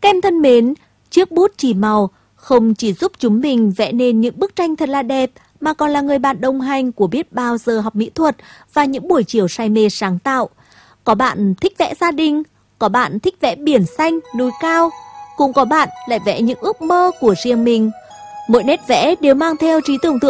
Các em thân mến, chiếc bút chì màu không chỉ giúp chúng mình vẽ nên những bức tranh thật là đẹp, mà còn là người bạn đồng hành của biết bao giờ học mỹ thuật và những buổi chiều say mê sáng tạo. Có bạn thích vẽ gia đình, có bạn thích vẽ biển xanh, núi cao, cũng có bạn lại vẽ những ước mơ của riêng mình. Mỗi nét vẽ đều mang theo trí tưởng tượng